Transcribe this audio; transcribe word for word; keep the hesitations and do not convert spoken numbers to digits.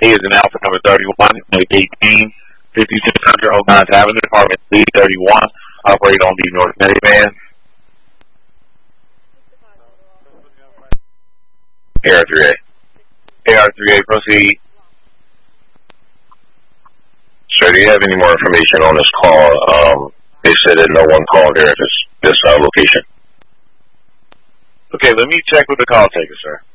A is in Alpha number thirty-one, eighteen, fifty-six hundred Oak Ninth Avenue, apartment D thirty-one, operated on the North Minivan. A R three A. A R three A, proceed. Sir, do you have any more information on this call? Um, they said that no one called here at this, this uh, location. Okay, let me check with the call taker, sir.